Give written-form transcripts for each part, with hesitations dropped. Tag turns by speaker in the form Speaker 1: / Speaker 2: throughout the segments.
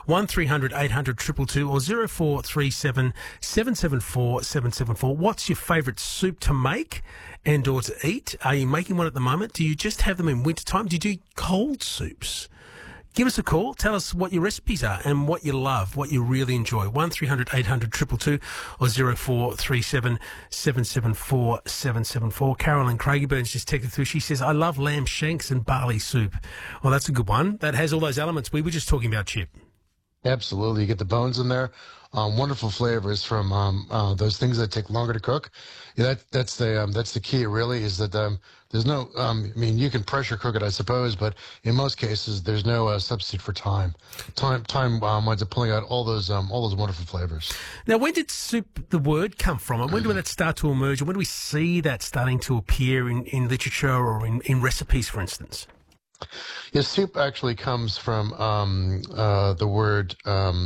Speaker 1: 1300 800 222 or 0437 774 774. What's your favourite soup to make and or to eat? Are you making one at the moment? Do you just have them in wintertime? Do you do cold soups? Give us a call. Tell us what your recipes are and what you love, what you really enjoy. 1300 800 222 or 0437 774 774. Carolyn Craigieburns just texted through. She says, I love lamb shanks and barley soup. Well, that's a good one. That has all those elements we were just talking about, Chip.
Speaker 2: Absolutely. You get the bones in there. Wonderful flavors from those things that take longer to cook. Yeah, that's the key, really, is that there's no, you can pressure cook it, I suppose, but in most cases, there's no substitute for time. Time winds up pulling out all those wonderful flavors.
Speaker 1: Now, when did soup, the word, come from? And when did that start to emerge? And when do we see that starting to appear in literature or in recipes, for instance?
Speaker 2: Yeah, soup actually comes from the word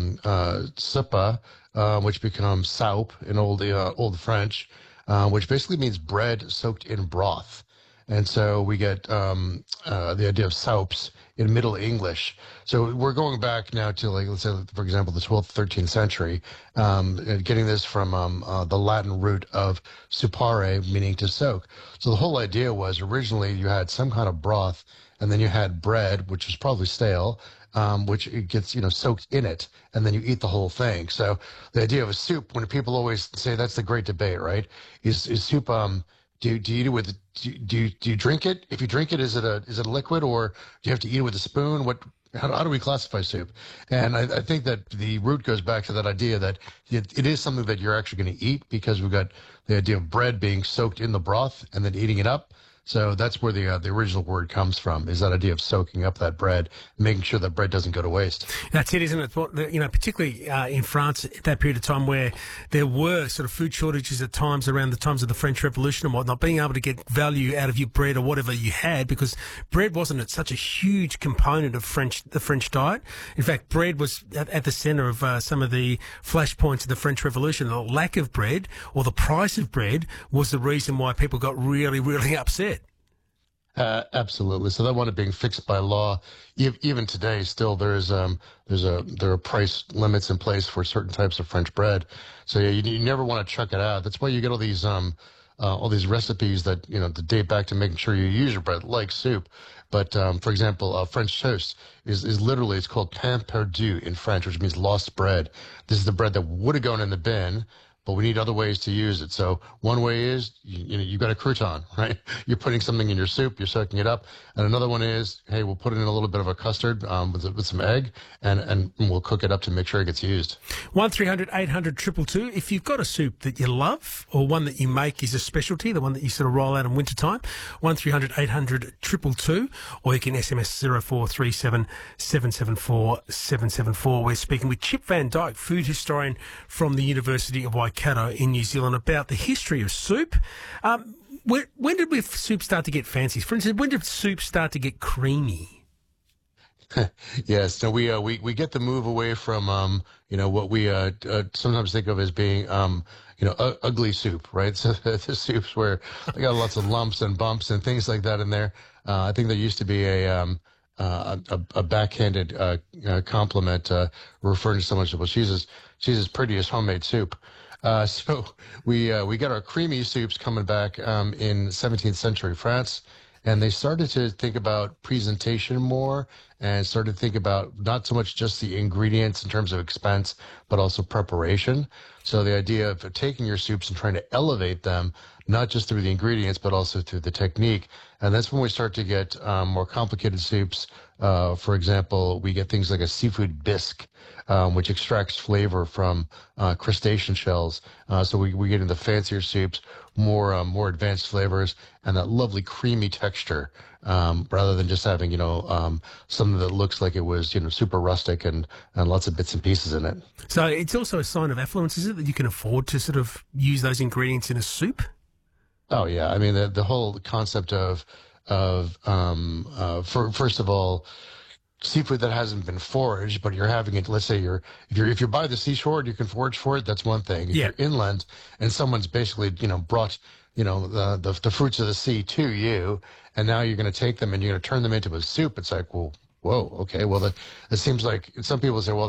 Speaker 2: soupe, which becomes soup in old French, which basically means bread soaked in broth. And so we get the idea of soaps in Middle English. So we're going back now to, like, let's say, for example, the 12th, 13th century, getting this from the Latin root of supare, meaning to soak. So the whole idea was originally you had some kind of broth, and then you had bread, which was probably stale, which it gets, soaked in it, and then you eat the whole thing. So the idea of a soup, when people always say that's the great debate, right? Is soup, do you eat it with, do you drink it? If you drink it, is it a liquid, or do you have to eat it with a spoon? How do we classify soup? And I think that the root goes back to that idea that it is something that you're actually going to eat, because we've got the idea of bread being soaked in the broth and then eating it up. So that's where the original word comes from, is that idea of soaking up that bread, making sure that bread doesn't go to waste.
Speaker 1: That's it, isn't it? Particularly in France at that period of time where there were sort of food shortages at times around the times of the French Revolution and whatnot, being able to get value out of your bread or whatever you had, because bread wasn't such a huge component of the French diet. In fact, bread was at the centre of some of the flashpoints of the French Revolution. The lack of bread, or the price of bread, was the reason why people got really, really upset.
Speaker 2: Absolutely. So that one being fixed by law, even today, still there are price limits in place for certain types of French bread. So yeah, you never want to chuck it out. That's why you get all these recipes that that date back to making sure you use your bread like soup. But for example, French toast is literally, it's called pain perdu in French, which means lost bread. This is the bread that would have gone in the bin, but we need other ways to use it. So one way is, you got a crouton, right? You're putting something in your soup, you're soaking it up. And another one is, hey, we'll put it in a little bit of a custard with some egg, and we'll cook it up to make sure it gets used. 1300
Speaker 1: 800 222. If you've got a soup that you love, or one that you make is a specialty, the one that you sort of roll out in wintertime, 1300 800 222, or you can SMS 0437 774 774. We're speaking with Chip Van Dyke, food historian from the University of Waikato in New Zealand, about the history of soup. When did soup start to get fancy? For instance, when did soup start to get creamy?
Speaker 2: Yes, so we get the move away from what we sometimes think of as being ugly soup, right? So the soups where they got lots of lumps and bumps and things like that in there. I think there used to be a backhanded compliment referring to someone who said, well, she's as pretty as homemade soup. So we got our creamy soups coming back in 17th century France, and they started to think about presentation more, and started to think about not so much just the ingredients in terms of expense, but also preparation. So the idea of taking your soups and trying to elevate them, not just through the ingredients, but also through the technique. And that's when we start to get more complicated soups. For example, we get things like a seafood bisque, which extracts flavor from crustacean shells. So we get into fancier soups, more advanced flavors, and that lovely creamy texture, rather than just having something that looks like it was super rustic and lots of bits and pieces in it.
Speaker 1: So it's also a sign of affluence, is it, that you can afford to sort of use those ingredients in a soup?
Speaker 2: Oh yeah, I mean the whole concept of first of all, seafood that hasn't been foraged, but you're having it. Let's say if you're by the seashore and you can forage for it, that's one thing. If you're inland and someone's basically brought the fruits of the sea to you, and now you're going to take them and you're going to turn them into a soup, it's like, well, whoa, okay, well it seems like some people say, well,